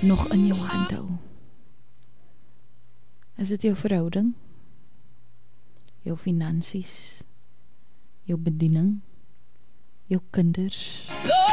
nog in jou hand hou? Is dit jou verhouding? Jou finansies? Jou bediening? Jou kinders?